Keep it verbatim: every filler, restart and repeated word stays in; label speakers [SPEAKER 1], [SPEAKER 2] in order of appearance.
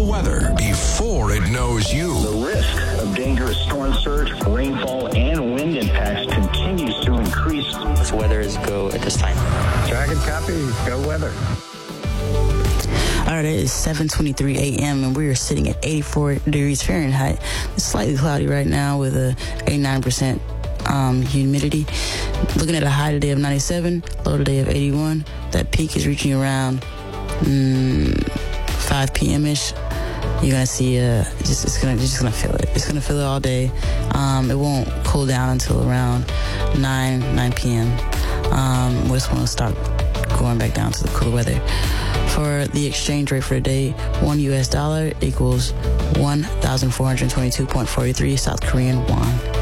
[SPEAKER 1] weather before it knows you.
[SPEAKER 2] The risk of dangerous storm surge, rainfall, and wind impacts continues to increase.
[SPEAKER 3] This weather is go at this time.
[SPEAKER 2] Dragon copy, go weather.
[SPEAKER 4] All right, it is seven twenty-three a.m. and we are sitting at eighty-four degrees Fahrenheit. It's slightly cloudy right now with a eighty-nine percent um, humidity. Looking at a high today of ninety-seven, low today of eighty-one. That peak is reaching around mm, five p.m. ish. You're gonna see, uh, just it's gonna, you're just gonna feel it. It's gonna feel it all day. Um, it won't cool down until around nine, nine p.m. Um, we just want to start going back down to the cooler weather. For the exchange rate for today, one U S dollar equals one thousand four hundred twenty-two point four three South Korean won.